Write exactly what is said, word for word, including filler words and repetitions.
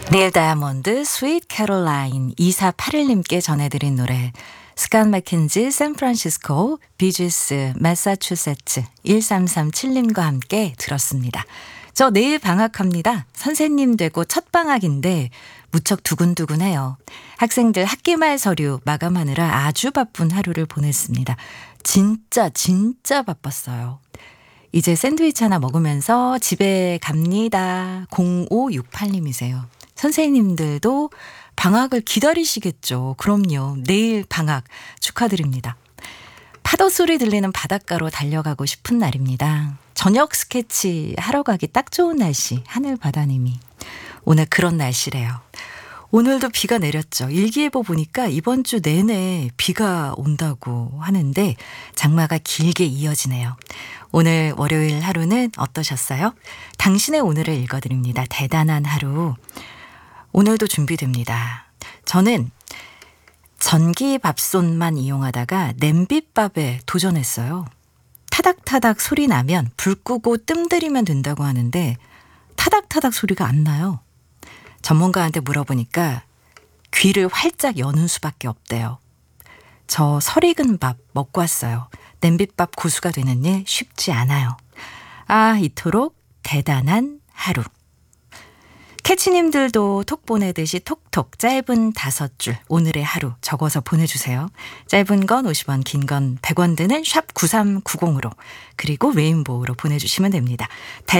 닐 다이아몬드 스윗 캐롤라인 이사팔일님께 전해드린 노래 스칸 맥켄지 샌프란시스코 비지스 매사추세츠 일삼삼칠님과 함께 들었습니다. 저 내일 방학합니다. 선생님 되고 첫 방학인데 무척 두근두근해요. 학생들 학기말 서류 마감하느라 아주 바쁜 하루를 보냈습니다. 진짜 진짜 바빴어요. 이제 샌드위치 하나 먹으면서 집에 갑니다. 공오육팔님이세요. 선생님들도 방학을 기다리시겠죠. 그럼요. 내일 방학 축하드립니다. 파도 소리 들리는 바닷가로 달려가고 싶은 날입니다. 저녁 스케치 하러 가기 딱 좋은 날씨. 하늘바다님이. 오늘 그런 날씨래요. 오늘도 비가 내렸죠. 일기예보 보니까 이번 주 내내 비가 온다고 하는데 장마가 길게 이어지네요. 오늘 월요일 하루는 어떠셨어요? 당신의 오늘을 읽어드립니다. 대단한 하루. 오늘도 준비됩니다. 저는 전기밥솥만 이용하다가 냄비밥에 도전했어요. 타닥타닥 소리 나면 불 끄고 뜸 들이면 된다고 하는데 타닥타닥 소리가 안 나요. 전문가한테 물어보니까 귀를 활짝 여는 수밖에 없대요. 저 설익은 밥 먹고 왔어요. 냄비밥 고수가 되는 일 쉽지 않아요. 아, 이토록 대단한 하루. 캐치님들도 톡 보내듯이 톡톡 짧은 다섯 줄 오늘의 하루 적어서 보내주세요. 짧은 건 오십 원, 긴 건 백 원 드는 샵 구삼구공으로 그리고 레인보우로 보내주시면 됩니다.